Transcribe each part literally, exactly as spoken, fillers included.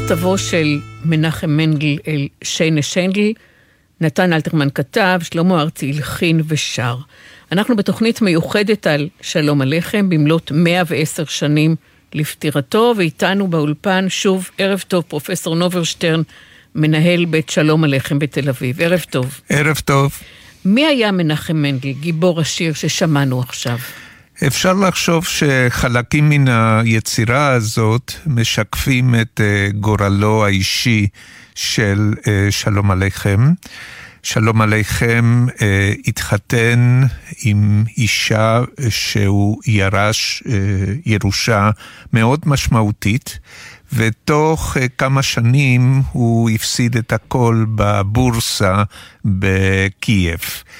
מכתבו של מנחם מנדל אל שיינה שיינדל, נתן אלתרמן כתב, שלמה ארצי הלחין ושר. אנחנו בתוכנית מיוחדת על שלום עליכם, במלאת מאה ועשר שנים לפטירתו, ואיתנו באולפן שוב, ערב טוב, פרופסור נוברשטרן, מנהל בית שלום עליכם בתל אביב. ערב טוב. ערב טוב. מי היה מנחם מנדל, גיבור השיר ששמענו עכשיו? אפשר לחשוב שחלקים מן היצירה הזאת משקפים את גורלו האישי של שלום עליכם. שלום עליכם התחתן עם אישה שהוא ירש ירושה מאוד משמעותית, ותוך כמה שנים הוא הפסיד את הכל בבורסה בקייב.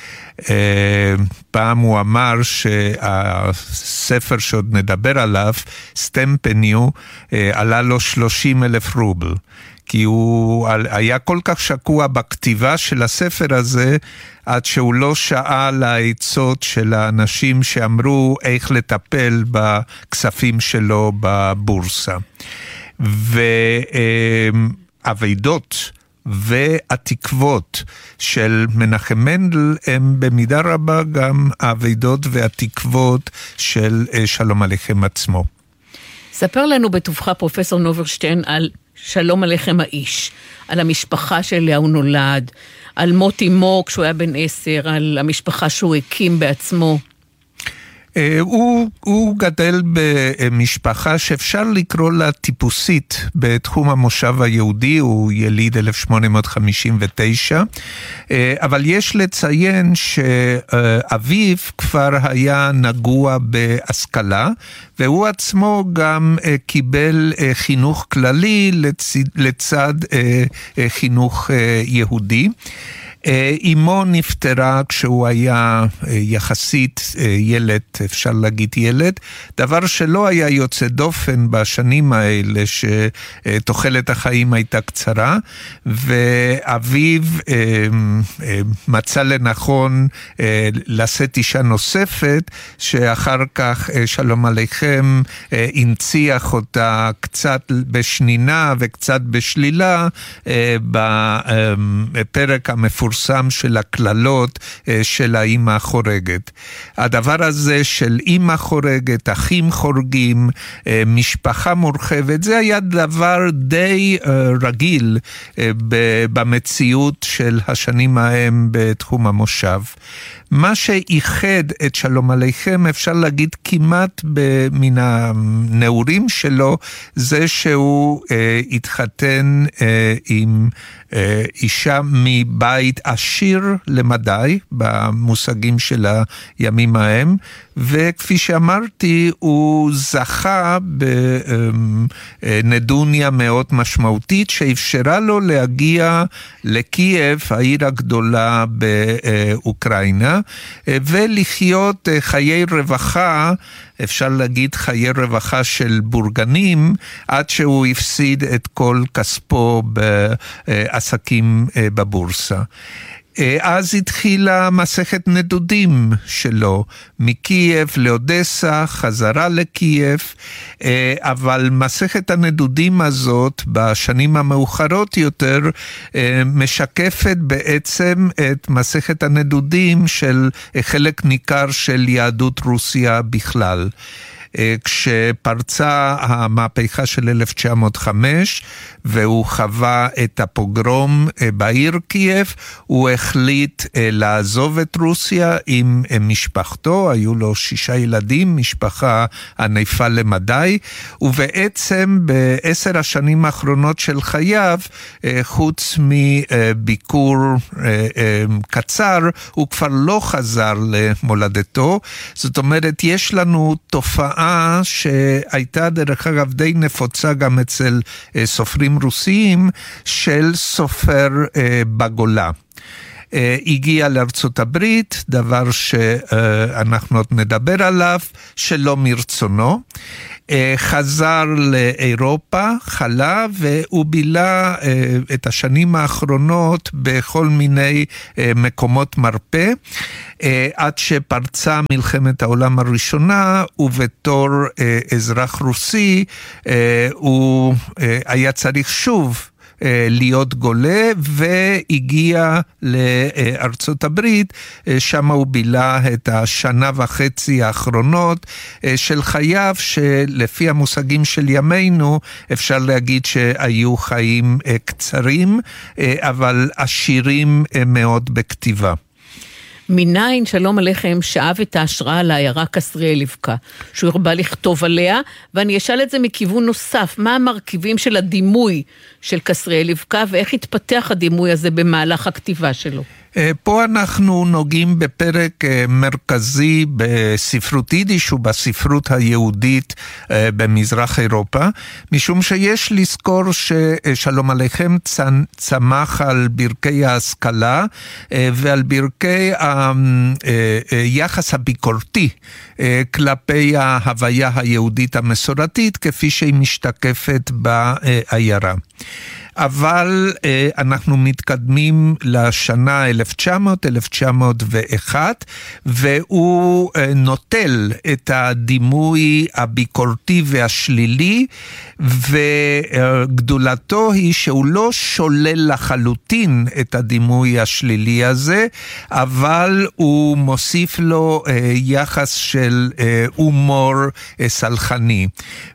פעם הוא אמר שהספר שעוד נדבר עליו, סטמפניו, עלה לו שלושים אלף רובל. כי הוא היה כל כך שקוע בכתיבה של הספר הזה, עד שהוא לא שאל העצות של האנשים שאמרו איך לטפל בכספים שלו בבורסה. והעבודות והתקוות של מנחם מנדל הם במידה רבה גם העבודות והתקוות של שלום עליכם עצמו. ספר לנו בטובך פרופסור נוברשטיין על שלום עליכם האיש, על המשפחה שאליה הוא נולד, על מות אמו כשהוא היה בן עשר, על המשפחה שהוא הקים בעצמו. הוא, הוא גדל במשפחה שאפשר לקרוא לה טיפוסית בתחום המושב היהודי, הוא יליד אלף שמונה מאות חמישים ותשע, אבל יש לציין שאביו כבר היה נגוע בהשכלה, והוא עצמו גם קיבל חינוך כללי לצד, לצד חינוך יהודי. אמו נפטרה כשהוא היה יחסית ילד, אפשר להגיד ילד, דבר שלא היה יוצא דופן בשנים האלה שתוחלת החיים הייתה קצרה, ואביו מצא לנכון לשאת אישה נוספת, שאחר כך שלום עליכם הנציח אותה קצת בשנינה וקצת בשלילה בפרק המפורסם של הכללות של האמא החורגת. הדבר הזה של אמא חורגת, אחים חורגים, משפחה מורחבת, זה היה דבר די רגיל במציאות של השנים ההם בתחום המושב. מה שאיחד את שלום עליכם, אפשר להגיד כמעט מן הנעורים שלו, זה שהוא אה, התחתן אה, עם אה, אישה מבית עשיר למדי, במושגים של הימים ההם, וכפי שאמרתי, הוא זכה בנדוניה מאוד משמעותית, שאפשרה לו להגיע לקייב, העיר הגדולה באוקראינה, ולחיות חיי רווחה, אפשר להגיד חיי רווחה של בורגנים, עד שהוא הפסיד את כל כספו בעסקים בבורסה. אז התחילה מסכת נדודים שלו, מקייב לאודסה, חזרה לקייב, אבל מסכת הנדודים הזאת בשנים המאוחרות יותר משקפת בעצם את מסכת הנדודים של חלק ניכר של יהדות רוסיה בכלל. כשפרצה המהפכה של אלף תשע מאות וחמש והוא חווה את הפוגרום בעיר קייב, הוא החליט לעזוב את רוסיה עם משפחתו, היו לו שישה ילדים, משפחה ענפה למדי, ובעצם בעשר השנים האחרונות של חייו, חוץ מביקור קצר, הוא כבר לא חזר למולדתו. זאת אומרת, יש לנו תופעה שהייתה דרך אגב די נפוצה גם אצל סופרים רוסיים, של סופר בגולה. הגיע לארצות הברית, דבר שאנחנו עוד נדבר עליו, שלא מרצונו. חזר לאירופה, חלה, והוא בילה את השנים האחרונות בכל מיני מקומות מרפא, עד שפרצה מלחמת העולם הראשונה, ובתור אזרח רוסי הוא היה צריך שוב להיות גולה, והגיע לארצות הברית, שם הוא בילה את השנה וחצי האחרונות של חייו, שלפי המושגים של ימינו אפשר להגיד שהיו חיים קצרים, אבל עשירים מאוד בכתיבה. מניין שלום עליכם שאב את ההשראה לעיירה כסריאל לבקה, שהוא הרבה לכתוב עליה, ואני אשאל את זה מכיוון נוסף, מה המרכיבים של הדימוי של כסריאל לבקה, ואיך התפתח הדימוי הזה במהלך הכתיבה שלו? פה אנחנו נוגעים בפרק מרכזי בספרות יידיש ובספרות היהודית במזרח אירופה, משום שיש לזכור ששלום עליכם צמח על ברכי ההשכלה ועל ברכי היחס הביקורתי כלפי ההוויה היהודית המסורתית, כפי שהיא משתקפת בעיירה. אבל אנחנו מתקדמים לשנה אלף תשע מאות אלף תשע מאות ואחת, והוא נוטל את הדימוי הביקורתי והשלילי, וגדולתו היא שהוא לא שולל לחלוטין את הדימוי השלילי הזה, אבל הוא מוסיף לו יחס של הומור סלחני.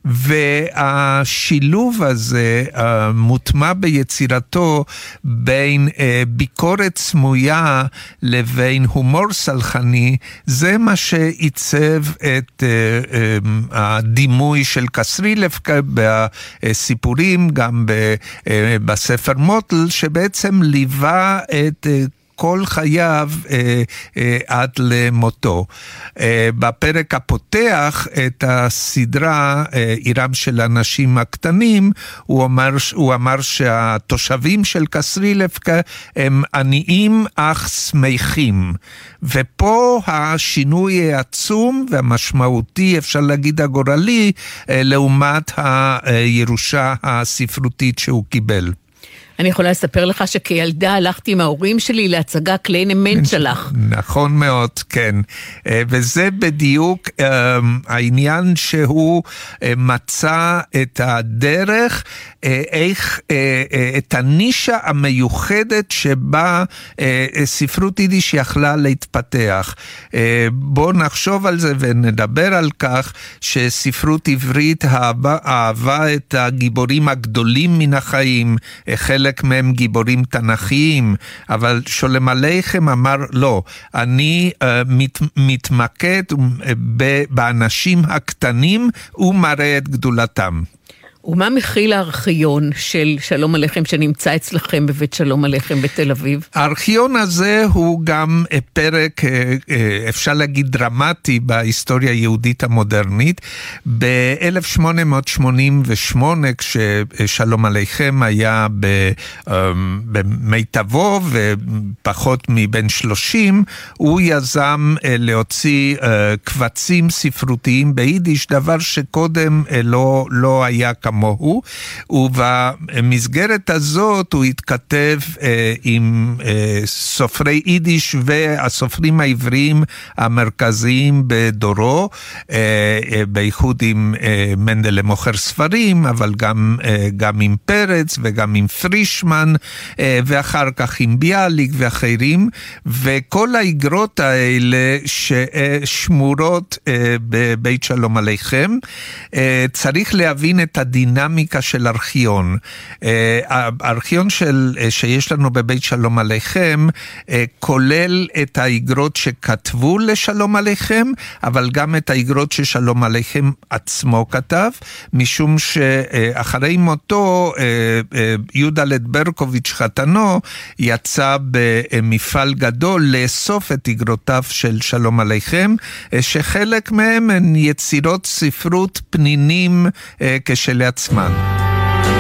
והשילוב הזה מוטמע ביצירתו בין ביקורת סמויה לבין הומור סלחני, זה מה שעיצב את הדימוי של כסריאל בסיפורים, גם בספר מוטל, שבעצם ליווה את כל חייו אה, אה, עד למותו. אה, בפרק הפותח את הסדרה אה, עירם של האנשים הקטנים, הוא אמר, הוא אמר שהתושבים של כסריאל הם עניים אך שמחים. ופה השינוי העצום והמשמעותי, אפשר להגיד הגורלי, אה, לעומת הירושה הספרותית שהוא קיבל. אני יכולה לספר לך שכילדה הלכתי עם ההורים שלי להצגה קליין מנצ'לח. נכון מאוד, כן. וזה בדיוק העניין שהוא מצא את הדרך, איך, את הנישה המיוחדת שבה ספרות יידיש יכלה להתפתח. בואו נחשוב על זה ונדבר על כך שספרות עברית אהבה, אהבה את הגיבורים הגדולים מן החיים, חלק חלק מהם גיבורים תנכיים, אבל שולם עליכם אמר לא, אני uh, מת, מתמקד באנשים הקטנים ומראה את גדולתם. ומה מכיל הארכיון של שלום עליכם שנמצא אצלכם בבית שלום עליכם בתל אביב? הארכיון הזה הוא גם פרק, אפשר להגיד דרמטי בהיסטוריה היהודית המודרנית. ב-אלף שמונה מאות שמונים ושמונה, כששלום עליכם היה במיטבו ופחות מבין שלושים, הוא יזם להוציא קבצים ספרותיים ביידיש, דבר שקודם לא, לא היה כמוהו. ובמסגרת הזאת הוא התכתב אה, עם אה, סופרי יידיש והסופרים העבריים המרכזיים בדורו, אה, אה, בייחוד עם אה, מנדל מוכר ספרים, אבל גם, אה, גם עם פרץ וגם עם פרישמן, אה, ואחר כך עם ביאליק ואחרים, וכל האגרות האלה ששמורות אה, בבית שלום עליכם, אה, צריך להבין את הדין דינמיקה של ארכיון. הארכיון של, שיש לנו בבית שלום עליכם, כולל את האגרות שכתבו לשלום עליכם, אבל גם את האגרות ששלום עליכם עצמו כתב, משום שאחרי מותו, יהודה ברקוביץ' חתנו, יצא במפעל גדול לאסוף את אגרותיו של שלום עליכם, שחלק מהם הן יצירות ספרות פנינים כשלעצמן.